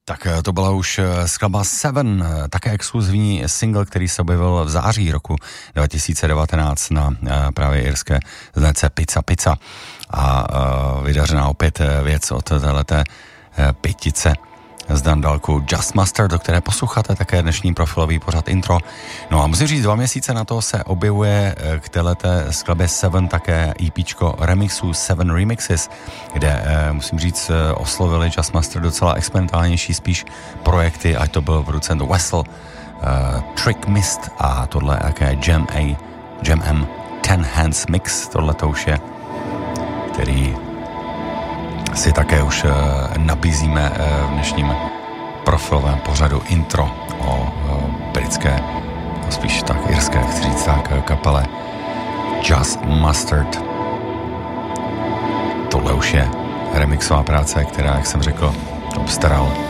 Tak to byla už skladba Seven, také exkluzivní single, který se objevil v září roku 2019 na právě irské značce Pizza Pizza. A vydařená opět věc od téhleté pětice z Dundalku Just Mustard, do které posloucháte také dnešní profilový pořad intro. No a musím říct, 2 měsíce na to se objevuje k téhleté skladbě Seven také EPčko remixů Seven Remixes, kde musím říct, oslovili Just Mustard docela experimentálnější spíš projekty, ať to byl producent Wessel, Trick Mist a tohle jaké Jam M 10 Hands Mix, tohle to už je, který si také už nabízíme v dnešním profilovém pořadu intro o britské, spíš tak irské, chci říct tak, kapele Just Mustard. Tohle už je remixová práce, která, jak jsem řekl, obstaral